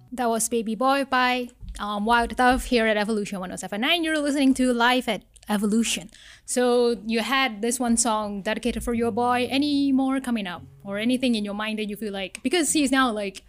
That was Baby Boy by Wild Dove here at Evolution 1079. You're listening to Live at Evolution. So you had this one song dedicated for your boy. Any more coming up? Or anything in your mind that you feel like, because he's now like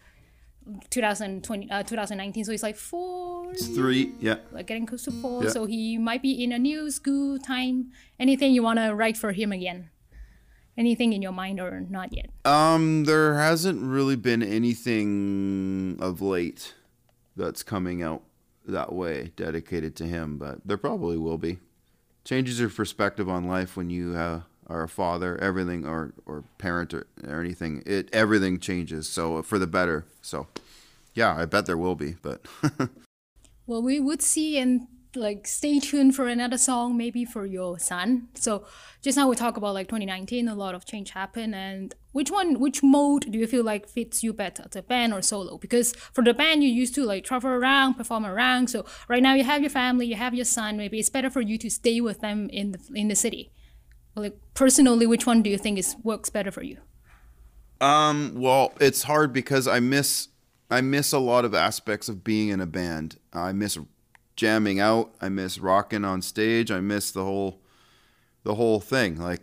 2019, so he's like four. It's 3, yeah. Like getting close to 4, Yeah. so he might be in a new school time. Anything you want to write for him again? Anything in your mind or not yet? There hasn't really been anything of late that's coming out that way dedicated to him, but there probably will be. Changes your perspective on life when you are a father, everything, or parent or anything. Everything changes, so for the better. So, yeah, I bet there will be, but Well, we would see and like stay tuned for another song, maybe for your son. So just now we talk about like 2019, a lot of change happened, and which mode do you feel like fits you better, the band or solo? Because for the band, you used to like travel around, perform around. So right now you have your family, you have your son. Maybe it's better for you to stay with them in the city. Well, like personally, which one do you think works better for you? well, it's hard because I miss a lot of aspects of being in a band. I miss jamming out. I miss rocking on stage. I miss the whole thing. Like,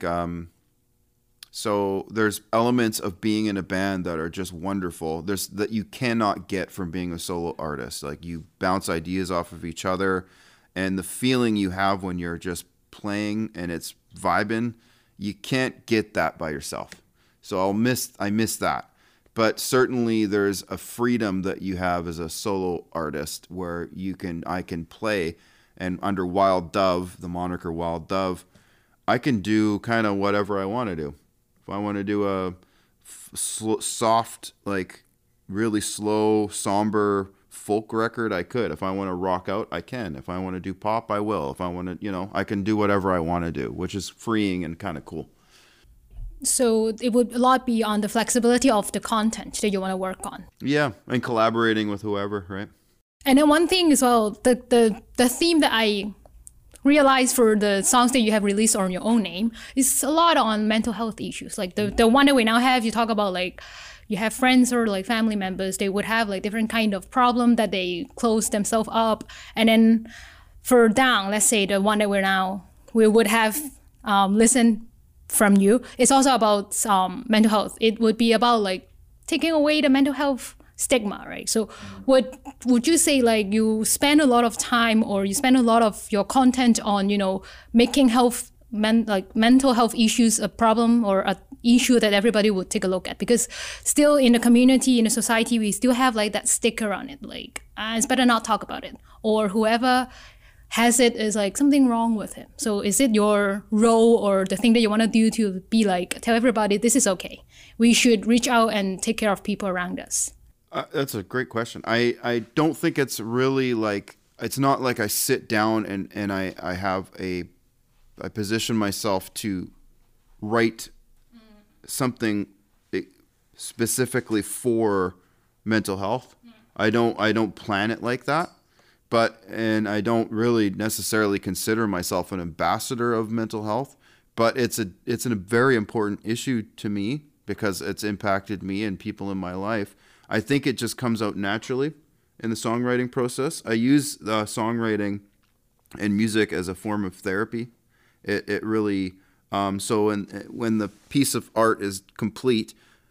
so there's elements of being in a band that are just wonderful. There's that you cannot get from being a solo artist. Like, you bounce ideas off of each other, and the feeling you have when you're just playing and it's vibing, you can't get that by yourself. So I miss that. But certainly there's a freedom that you have as a solo artist where I can play, and under Wild Dove, the moniker Wild Dove, I can do kind of whatever I want to do. If I want to do a soft, like really slow, somber folk record, I could. If I want to rock out, I can. If I want to do pop, I will. If I want to, I can do whatever I want to do, which is freeing and kind of cool. So it would a lot be on the flexibility of the content that you want to work on. Yeah, and collaborating with whoever, right? And then one thing as well, the theme that I realized for the songs that you have released on your own name is a lot on mental health issues. Like the one that we now have, you talk about like you have friends or like family members, they would have like different kind of problem that they close themselves up. And then for Down, let's say the one that we would have listened from you, it's also about mental health. It would be about like taking away the mental health stigma, right? So would you say like you spend a lot of time or you spend a lot of your content on, making mental health issues a problem or a issue that everybody would take a look at? Because still in the community, in the society, we still have like that sticker on it, like it's better not talk about it, or whoever has it is like something wrong with him. So is it your role or the thing that you want to do to be like, tell everybody this is okay, we should reach out and take care of people around us? That's a great question. I don't think it's really like, it's not like I sit down and I have I position myself to write something specifically for mental health. I don't plan it like that. And I don't really necessarily consider myself an ambassador of mental health, but it's a very important issue to me because it's impacted me and people in my life. I think it just comes out naturally in the songwriting process. I use songwriting and music as a form of therapy. It really, so when the piece of art is complete,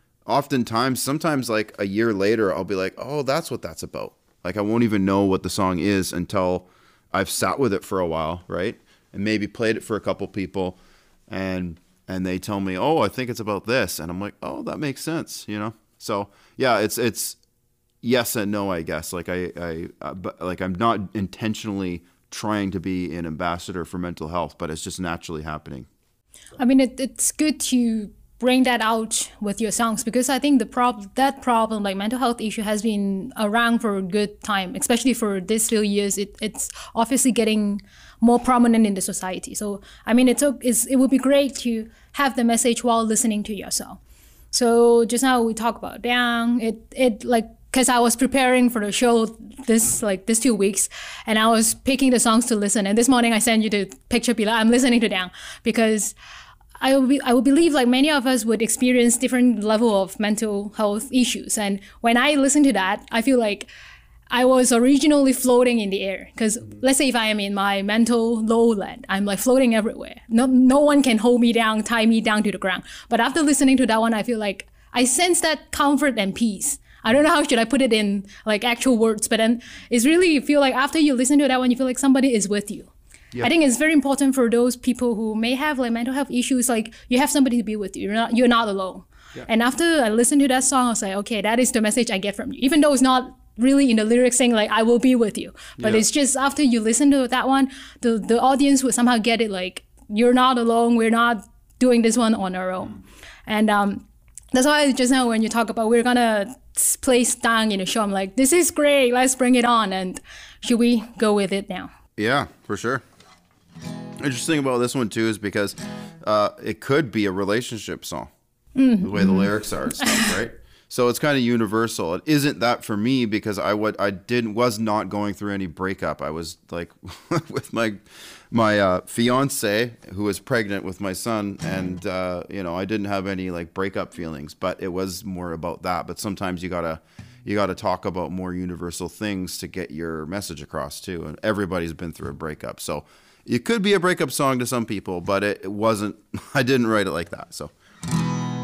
sometimes like a year later, I'll be like, oh, that's what that's about. Like, I won't even know what the song is until I've sat with it for a while, right? And maybe played it for a couple people, and they tell me, oh, I think it's about this. And I'm like, oh, that makes sense, So, yeah, it's yes and no, I guess. Like, but like I'm not intentionally trying to be an ambassador for mental health, but it's just naturally happening. I mean, it's good to bring that out with your songs, because I think that problem, like mental health issue, has been around for a good time, especially for this few years. It's obviously getting more prominent in the society. So I mean, it would be great to have the message while listening to your song. So just now we talked about Down. It like, because I was preparing for the show this 2 weeks, and I was picking the songs to listen. And this morning I sent you the picture, be like, I'm listening to Down, because I would believe like many of us would experience different level of mental health issues. And when I listen to that, I feel like I was originally floating in the air because let's say if I am in my mental lowland, I'm like floating everywhere. No one can hold me down, tie me down to the ground. But after listening to that one, I feel like I sense that comfort and peace. I don't know how should I put it in like actual words, but then it's really you feel like after you listen to that one, you feel like somebody is with you. Yep. I think it's very important for those people who may have like mental health issues. Like you have somebody to be with you. You're not alone. Yeah. And after I listened to that song, I was like, okay, that is the message I get from you. Even though it's not really in the lyrics saying like I will be with you, but it's just after you listen to that one, the audience would somehow get it like you're not alone. We're not doing this one on our own. And that's why just now when you talk about we're gonna play Stang in the show, I'm like, this is great. Let's bring it on. And should we go with it now? Yeah, for sure. Interesting about this one too is because it could be a relationship song, the way the lyrics are and stuff, right? So it's kind of universal. It isn't that for me because was not going through any breakup. I was like with my fiance who was pregnant with my son, and I didn't have any like breakup feelings, but it was more about that. But sometimes you gotta talk about more universal things to get your message across too. And everybody's been through a breakup, so it could be a breakup song to some people, but it wasn't. I didn't write it like that, so.